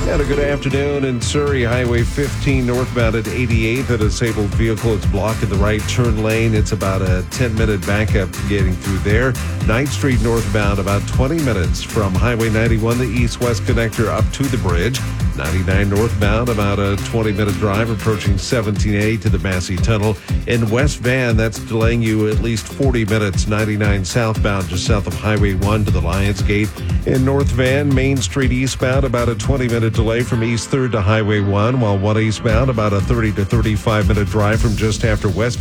And a good afternoon in Surrey. Highway 15 northbound at 88th. A disabled vehicle is blocking the right turn lane. It's about a 10-minute backup getting through there. 9th Street northbound about 20 minutes from Highway 91, the east-west connector up to the bridge. 99 northbound about a 20-minute drive approaching 17A to the Massey Tunnel. In West Van, that's delaying you at least 40 minutes. 99 southbound just south of Highway 1 to the Lions Gate. In North Van, Main Street eastbound about a 20-minute delay from East 3rd to Highway 1, while 1 eastbound about a 30 to 35-minute drive from just after West